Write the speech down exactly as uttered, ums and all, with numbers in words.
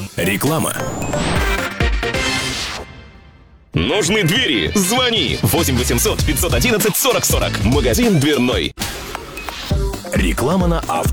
Реклама. Нужны двери? Звони восемь восемьсот пятьсот одиннадцать сорок сорок. Магазин дверной. Реклама на авто.